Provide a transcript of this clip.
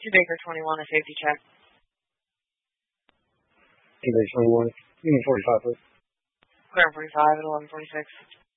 2 Baker 21, a safety check. 2 Baker 21, Union 45, please. Clear 45 at 11:46.